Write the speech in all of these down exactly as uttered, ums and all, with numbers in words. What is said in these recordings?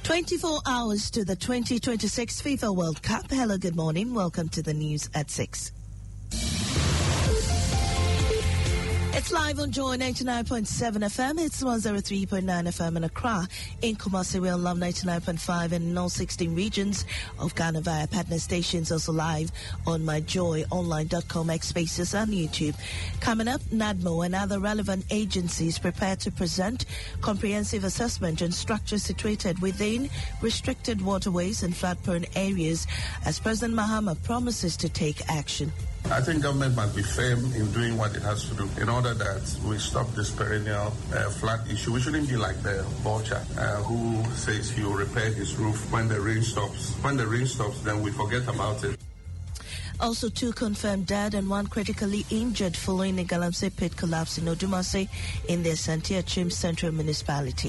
twenty-four hours to the twenty twenty-six FIFA World Cup. Hello, good morning. Welcome to the news at six. It's live on Joy ninety-nine point seven F M. It's one oh three point nine F M in Accra. In Kumasi, we're on Love ninety-nine point five in all sixteen regions of Ghana via partner stations. Also live on my joy online dot com, X Spaces and YouTube. Coming up, NADMO and other relevant agencies prepare to present comprehensive assessment on structures situated within restricted waterways and flood-prone areas as President Mahama promises to take action. I think government must be firm in doing what it has to do in order that we stop this perennial uh, flood issue. We shouldn't be like the vulture uh, who says he will repair his roof when the rain stops. When the rain stops, then we forget about it. Also, two confirmed dead and one critically injured following a Galamsey pit collapse in Odumase in the Asante Achim Central Municipality.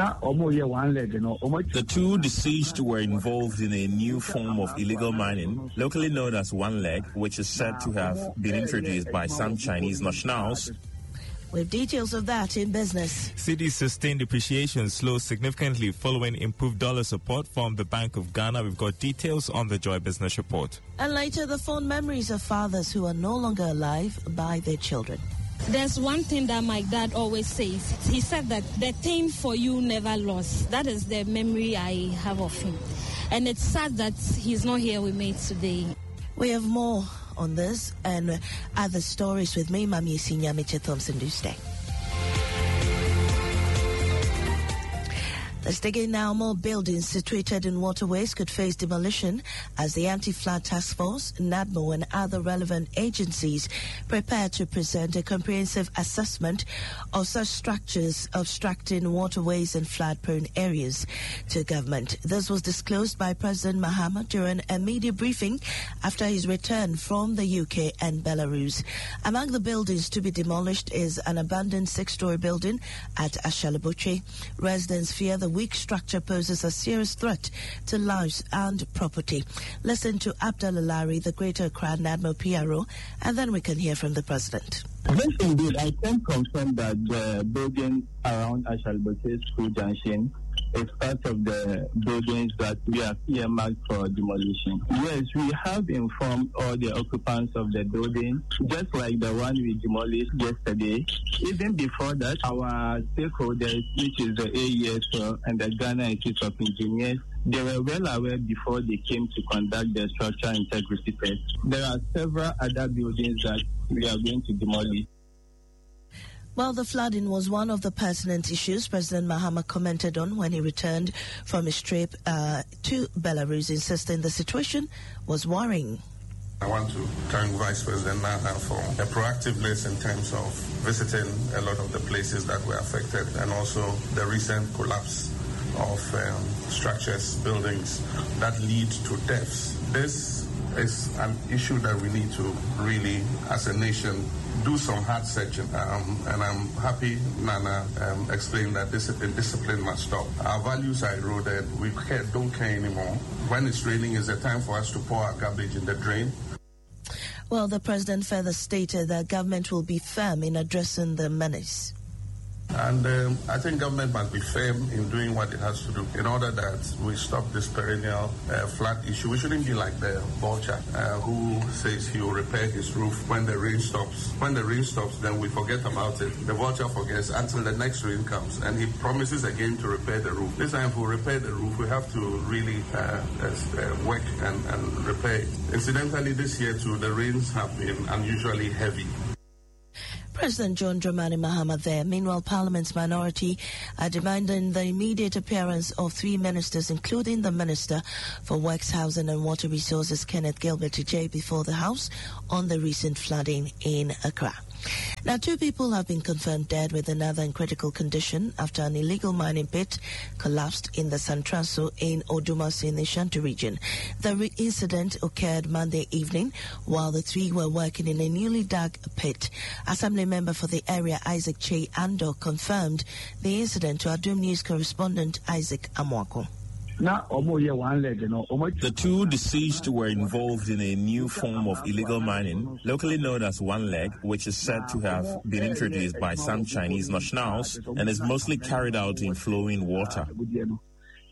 The two deceased were involved in a new form of illegal mining, locally known as one leg, which is said to have been introduced by some Chinese nationals. With details of that in business. Citi's sustained depreciation slows significantly following improved dollar support from the Bank of Ghana. We've got details on the Joy Business Report. And later, the fond memories of fathers who are no longer alive by their children. There's one thing that my dad always says. He said that the thing for you never lost. That is the memory I have of him. And it's sad that he's not here with me today. We have more on this and other stories with me, Mami Isinya Miche Thompson Tuesday. Let's dig in now. More buildings situated in waterways could face demolition as the Anti-Flood Task Force, NADMO, and other relevant agencies prepare to present a comprehensive assessment of such structures obstructing waterways and flood-prone areas to government. This was disclosed by President Mahama during a media briefing after his return from the U K and Belarus. Among the buildings to be demolished is an abandoned six-story building at Ashaliboche. Residents fear the weak structure poses a serious threat to lives and property. Listen to Abdallah Lari, the Greater Accra NADMO P R O, and then we can hear from the President. Yes, indeed. I can confirm that the building around Ashaliboche School Junction is part of the buildings that we have earmarked for demolition. Yes, we have informed all the occupants of the building, just like the one we demolished yesterday. Even before that, our stakeholders, which is the A E S O and the Ghana Institute of Engineers, they were well aware before they came to conduct the structural integrity test. There are several other buildings that we are going to demolish. Well, the flooding was one of the pertinent issues President Mahama commented on when he returned from his trip uh, to Belarus, insisting the situation was worrying. I want to thank Vice President Naha for a proactiveness in terms of visiting a lot of the places that were affected and also the recent collapse of um, structures, buildings that lead to deaths. This is an issue that we need to really, as a nation, do some hard searching. Um, and I'm happy Nana um, explained that discipline, discipline must stop. Our values are eroded. We care, don't care anymore. When it's raining, it's the time for us to pour our garbage in the drain. Well, the President further stated that government will be firm in addressing the menace. And um, I think government must be firm in doing what it has to do in order that we stop this perennial uh, flood issue. We shouldn't be like the vulture uh, who says he will repair his roof when the rain stops. When the rain stops, then we forget about it. The vulture forgets until the next rain comes, and he promises again to repair the roof. This time, if we repair the roof, we have to really uh, uh, work and, and repair it. Incidentally, this year too, the rains have been unusually heavy. President John Dramani Mahama there. Meanwhile, Parliament's minority are demanding the immediate appearance of three ministers, including the Minister for Works, Housing and Water Resources, Kenneth Gilbert Ejay, before the House on the recent flooding in Accra. Now, two people have been confirmed dead with another in critical condition after an illegal mining pit collapsed in the Santraso in Odumase in the Ashanti region. The re- incident occurred Monday evening while the three were working in a newly dug pit. Assembly member for the area, Isaac Che Ando, confirmed the incident to our Doom News correspondent, Isaac Amwako. The two deceased were involved in a new form of illegal mining, locally known as one leg, which is said to have been introduced by some Chinese nationals and is mostly carried out in flowing water.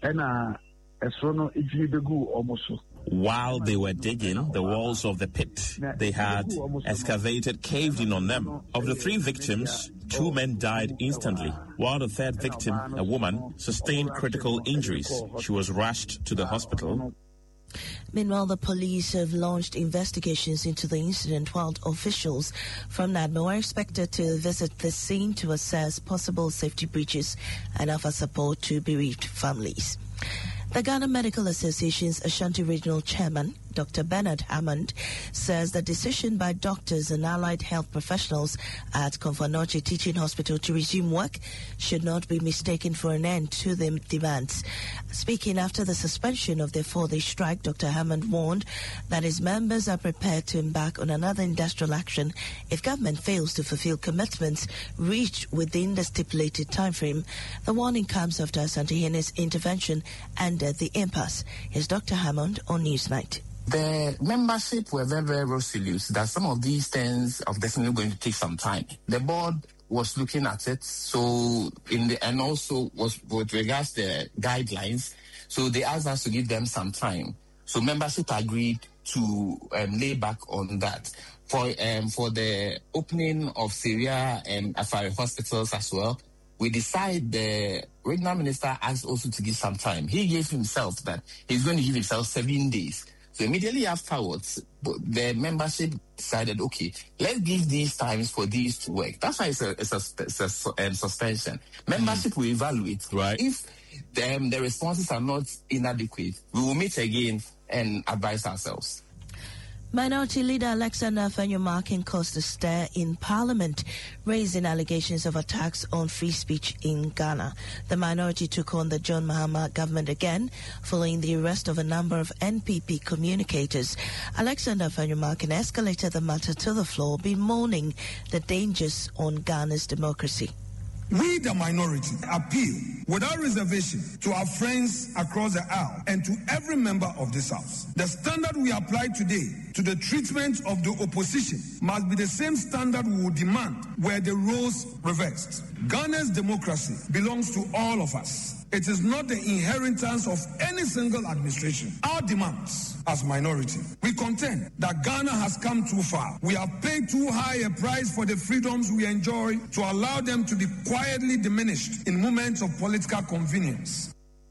While they were digging, the walls of the pit they had excavated caved in on them. Of the three victims, two men died instantly, while the third victim, a woman, sustained critical injuries. She was rushed to the hospital. Meanwhile, the police have launched investigations into the incident, while officials from NADMO are expected to visit the scene to assess possible safety breaches and offer support to bereaved families. The Ghana Medical Association's Ashanti Regional Chairman, Doctor Bernard Hammond, says the decision by doctors and allied health professionals at Komfo-Anokye Teaching Hospital to resume work should not be mistaken for an end to the demands. Speaking after the suspension of their four-day strike, Doctor Hammond warned that his members are prepared to embark on another industrial action if government fails to fulfill commitments reached within the stipulated timeframe. The warning comes after Asante-Hene's intervention ended the impasse. Here's Doctor Hammond on Newsnight. The membership were very, very resolute that some of these things are definitely going to take some time. The board was looking at it, so in the and also was with regards to the guidelines, so they asked us to give them some time. So membership agreed to um, lay back on that. For um, for the opening of Syria and Afari hospitals as well, we decided the regional minister asked also to give some time. He gave himself that he's going to give himself seven days. So immediately afterwards, the membership decided, okay, let's give these times for these to work. That's why it's a, it's a, it's a um, suspension. Membership mm. will evaluate. Right. If the, um, the responses are not inadequate, we will meet again and advise ourselves. Minority Leader Alexander Afenyo-Markin caused a stir in Parliament, raising allegations of attacks on free speech in Ghana. The minority took on the John Mahama government again, following the arrest of a number of N P P communicators. Alexander Afenyo-Markin escalated the matter to the floor, bemoaning the dangers on Ghana's democracy. We, the minority, appeal without reservation to our friends across the aisle and to every member of this House. The standard we apply today to the treatment of the opposition must be the same standard we would demand were the roles reversed. Ghana's democracy belongs to all of us. It is not the inheritance of any single administration. Our demands as minority, we contend that Ghana has come too far. We have paid too high a price for the freedoms we enjoy to allow them to be quietly diminished in moments of political convenience.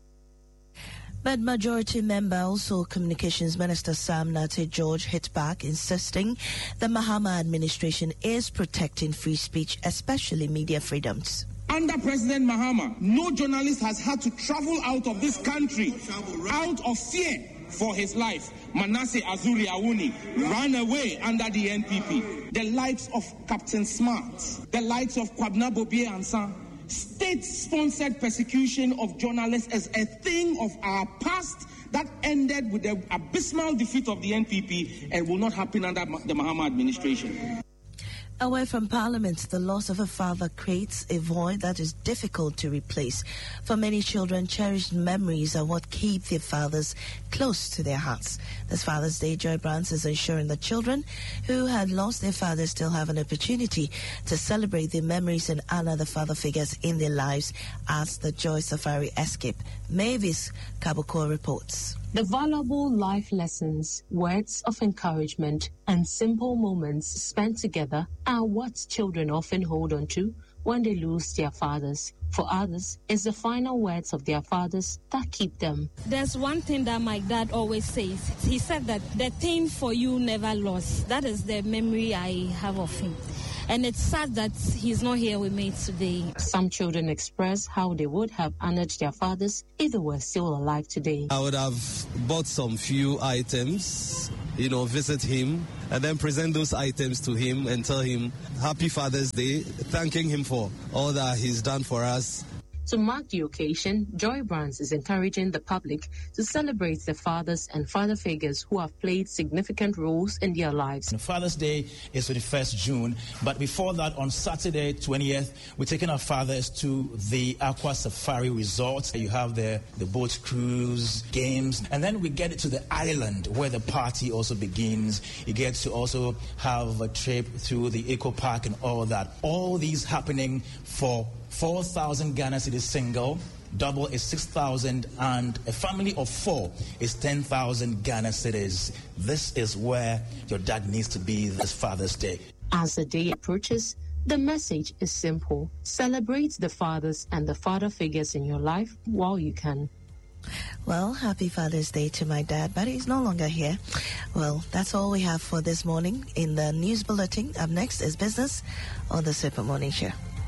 But Majority Member, also Communications Minister Sam Nate George, hit back, insisting the Mahama administration is protecting free speech, especially media freedoms. Under President Mahama, no journalist has had to travel out of this country out of fear for his life. Manasseh Azuri Awuni ran away under the N P P. The likes of Captain Smart, the likes of Kwabena Bobie Ansah. State-sponsored persecution of journalists is a thing of our past that ended with the abysmal defeat of the N P P and will not happen under the Mahama administration. Away from Parliament, the loss of a father creates a void that is difficult to replace. For many children, cherished memories are what keep their fathers close to their hearts. This Father's Day, Joy Brands is ensuring that children who had lost their fathers still have an opportunity to celebrate their memories and honor the father figures in their lives as the Joy Safari Escape. Mavis Kaboko reports. The valuable life lessons, words of encouragement, and simple moments spent together are what children often hold on to when they lose their fathers. For others, it's the final words of their fathers that keep them. There's one thing that my dad always says. He said that the thing for you never lost. That is the memory I have of him. And it's sad that he's not here with me today. Some children express how they would have honored their fathers if they were still alive today. I would have bought some few items, you know, visit him, and then present those items to him and tell him Happy Father's Day, thanking him for all that he's done for us. To mark the occasion, Joy Brands is encouraging the public to celebrate the fathers and father figures who have played significant roles in their lives. Father's Day is the first of June, but before that, on Saturday, twentieth, we're taking our fathers to the Aqua Safari Resort. You have the, the boat cruise, games, and then we get it to the island where the party also begins. You get to also have a trip through the Eco Park and all that. All these happening for four thousand Ghana cedis single double is six thousand, and a family of four is ten thousand Ghana cedis. This is where your dad needs to be this Father's Day. As the day approaches, the message is simple. Celebrate the fathers and the father figures in your life while you can. Well, happy Father's Day to my dad, but he's no longer here. Well, that's all we have for this morning in the news bulletin. Up next is business on the Super Morning Show.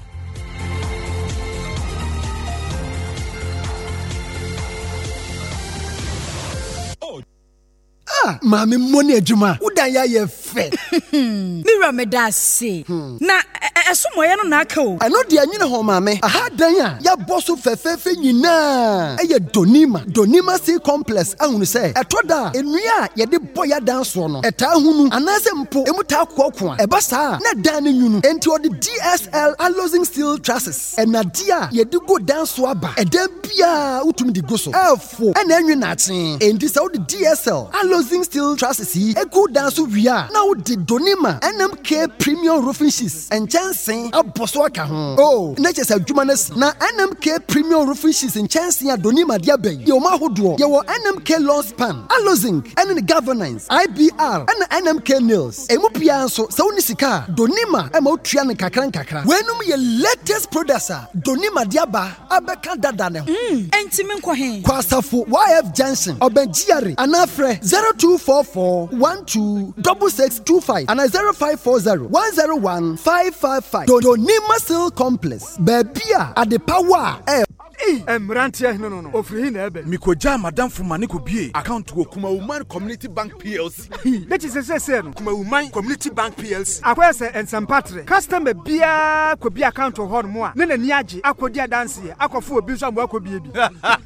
Ah, mami money ejuma. Udan ya ye fe. Mira me da se. Na esomoye no na aka o. Eno de anyine ho mami. Aha dan ya ya boso fefefe nyina. Eye Donima, Donima Sea Complex ahunu se. Etoda enua ye de boya dan so no. Eta hunu anase mpo emu ta kokko a. Eba sa na dan ne nyunu. Enti o de D S L Alozing Steel Trusses. Enadia ye de go dan so aba. Eda bia utumi di go so. Efo ena enwe na aten. Enti se o de D S L Alozing Steel Trusses yi e go dan so wia. Na o de Donima N M K Premium Roofing Sheets and Chansen aboso aka ho. Oh, na chese adwuma na N M K Premium Roofing Sheets and Chansen a Donima dia ben. Ye o ma hodo. Ye wo N M K Lawn Span, Alozing, and the Governance, I B R, and N M K Nails. Emu pia so sa oni sika Donima e ma otua ne kakran kakra. Wenum ye latest producer Donima dia ba abeka dada ne ho. Mm, enti me nkɔ he. Kwasafo Y F Johnson, Obenjiare, anafre zero two four four one two six six two five and zero five four zero one zero one five five five. Donima Steel Complex. Bebia at the power. Eh. Eh, Emrantia no no no. Ofri na ebe. Mikoja madam Fumani ko bie account wo Kuma Woman Community Bank P L C. That is say say no. Kuma Woman Community Bank P L C. Akwese ensempatre. Customer bia ko bia account ho no mo a. Ne na ni age akodi adanse akofo obi so mo akobie bi.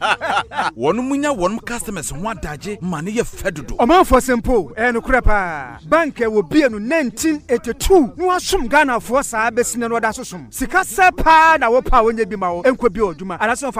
Wonu munya wonu customers ho adaje ma ne ye fedodo. Omanfo simple e no kure pa. Bank e wo bie no nineteen eighty-two. No asum Ghana fo saa besine no da sosum. Sika sepa na wo pa wonye bi ma wo. Enko bi oduma.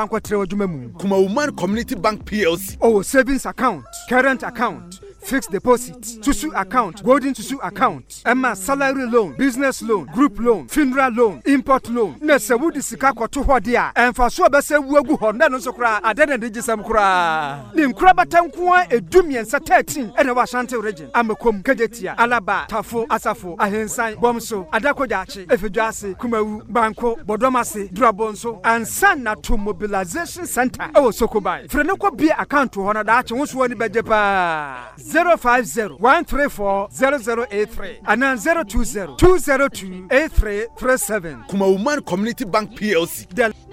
Kuma Woman Community Bank P L C. Oh, savings account, current account, fixed deposit, Tusu account, golden Tusu account, Emma salary loan, business loan, group loan, funeral loan, import loan. Nese wudi sika kwa tu hodia. Enfa so bese wuegu honda no so kra adene digi sam kra. Ni mkra batankuwa edumien sa thirteen ene wa Ashanti region. Amekom Kejetia, Alaba, Tafo, Asafo, Ahensan, Bomso, Adakojachi, Efeduase, Kumawu, Banko, Bodomase, Drabonso, and Sana to Mobilization Center. Oh, Sokobai. Frenoko be account to honor that you want bejepa. zero five zero one three four zero zero eight three and then zero two zero two zero two eight three three seven. Kuma Woman Community Bank P L C.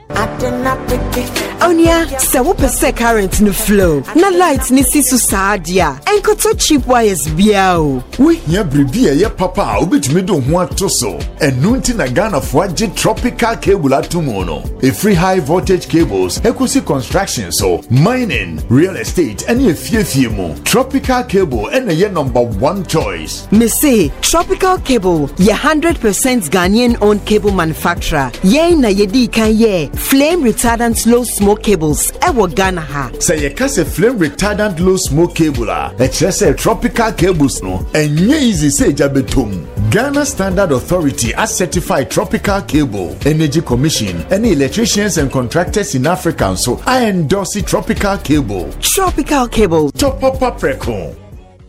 Onya, se wo pese current no flow. Na light ni si so saadia. Enkoto cheap wires bia o. We nya bribi ye papa obetumi do ho atoso. Enu nti na Ghana fo age tropical cable atomo no. A free high voltage cables, equity construction so, mining, real estate, and ye fiefie mo. Tropical cable and ye number one choice. Me say Tropical Cable, ye one hundred percent Ghanaian owned cable manufacturer. Ye na ye di kan ye flame retardant low smoke cables ewo Ghana ha. Say ye kase flame retardant low smoke cable a e kire say Tropical Cables no enye easy say jabetom. Ghana Standard Authority as certified Tropical Cable, Energy Commission, any electricians and contractors in Africa so I endorse Tropical Cable. Tropical Cable. Top up preco.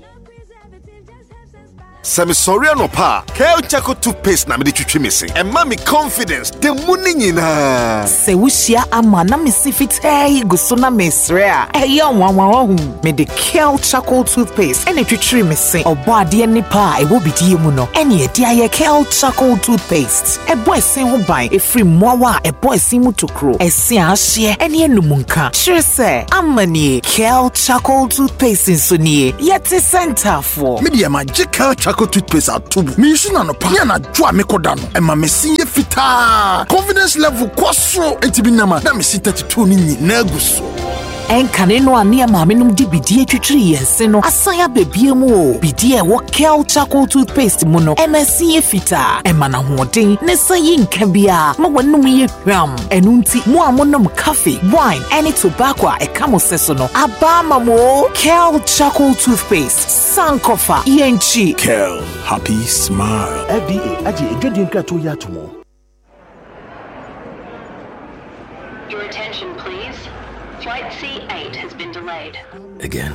Sami sorry no pa. Kel Chaco toothpaste na me de twetwe me se. E ma me confidence de muni nyina. Se wushia ama na me si fit eh go so na me sre a. Eh ye wanwan hu. Me de Kel Chaco toothpaste ene twetwe me se. Obo ade ni pa e wo bidie mu no. Ene e dia ye Kel Chaco toothpaste. E boy sen ho ban e free mowa e boy sen mu tokro. E se ahye ene enumunka. Sure se amani Kel Chaco toothpaste so nie. Yeti center for. Me de magical Chaco toothpaste atubu. Me use na no pa. Ya na dwa me koda no. E ma me sin ye fita. Confidence level kwaso entibi nama. Na me sin thirty-two ni nyina guso. Enkane no ane maame num di bidie twitwiri yense no asan abebie mu o bidie wo Kel Chaco toothpaste mu no M S C fita e mana hoden ne sayi nka bia ma wonum ye hwam enunti mu amonom coffee wine any tobacco e kamo seso no aba mamo Kel Chaco toothpaste sankofa yenchi Kel happy smile. F D A aje edwedi nkrato ya tomo. Your attention please. Flight C eight has been delayed. Again.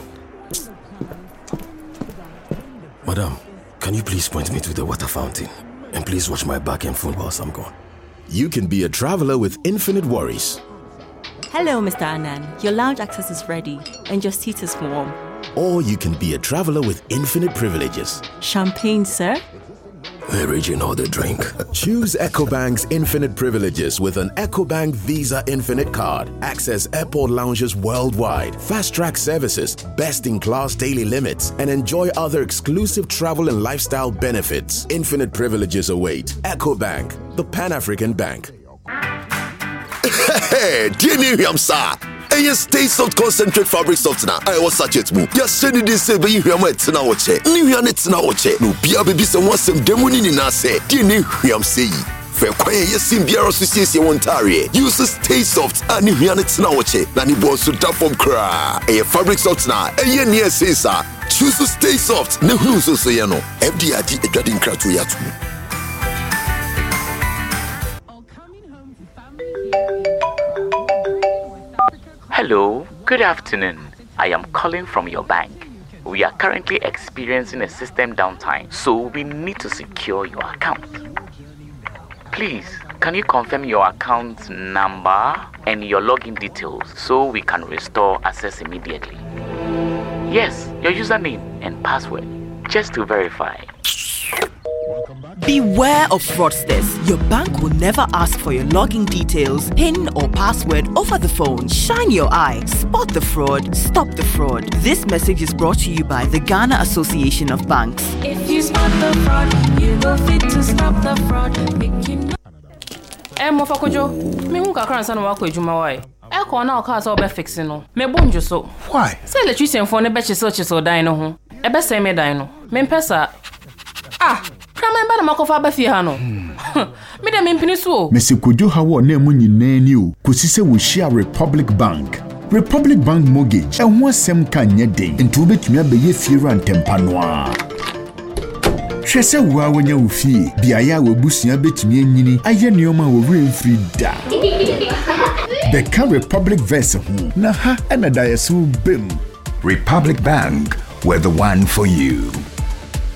Madam, can you please point me to the water fountain? And please watch my back and phone whilst I'm gone. You can be a traveler with infinite worries. Hello, Mister Anand. Your lounge access is ready and your seat is warm. Or you can be a traveler with infinite privileges. Champagne, sir? The regional the drink. Choose EcoBank's infinite privileges with an EcoBank Visa Infinite card. Access airport lounges worldwide, fast-track services, best-in-class daily limits, and enjoy other exclusive travel and lifestyle benefits. Infinite privileges await. EcoBank, the Pan-African Bank. Hey, dear Niham Sa. And stay soft concentrate fabric softener. I was such it move. Yes, send it this way. You might now watch it. New Yanits now watch it. No, be a baby, some was some demon in us. Dear Niham say. Fair quiet, yes, sim beer association Ontario. Use stay soft and New Yanits now watch it. Nani boss to tap from cry. A fabric softener. And yen near say, sir. Choose to stay soft. No, no, so say, you know. F D I D a dreading crowd to yatu. Hello, good afternoon. I am calling from your bank. We are currently experiencing a system downtime, so we need to secure your account. Please, can you confirm your account number and your login details so we can restore access immediately? Yes, your username and password, just to verify. Beware of fraudsters. Your bank will never ask for your login details, PIN or password over the phone. Shine your eye. Spot the fraud. Stop the fraud. This message is brought to you by the Ghana Association of Banks. If you spot the fraud, you go fit to stop the fraud. Eh, Mofakojo, me who can san wako ejuma why? E ko na o ka so be fix no. Me bonjo so. Why? Say electrician for ne be chese chese dan no ho. E be say me dan no. Me pesa. Ah. Remember the Makofa Bafiano. Me dem impini so. Messi Kojo hawo na mu nyina ni o. Kosi se wo share Republic Bank. Republic Bank mortgage. E ho asem kan nye den. Nti obetumi abeye fiera ntempa no a. Hwese wo a wonya wo fie. Biaya wo busua betumi anyini. Aye neoma wo remfri da. Beka Republic Verse ho. Na ha na dayeso bem. Republic Bank, we're the one for you.